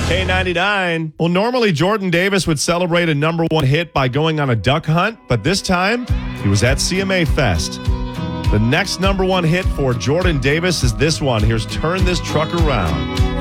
K99. Well, normally Jordan Davis would celebrate a number one hit by going on a duck hunt, but this time he was at CMA Fest. The next number one hit for Jordan Davis is this one. Here's Turn This Truck Around.